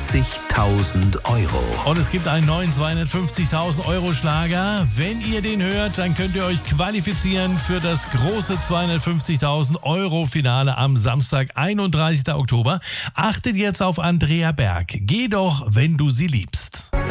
250.000 Euro. Und es gibt einen neuen 250.000 Euro Schlager. Wenn ihr den hört, dann könnt ihr euch qualifizieren für das große 250.000 Euro Finale am Samstag, 31. Oktober. Achtet jetzt auf Andrea Berg. Geh doch, wenn du sie liebst.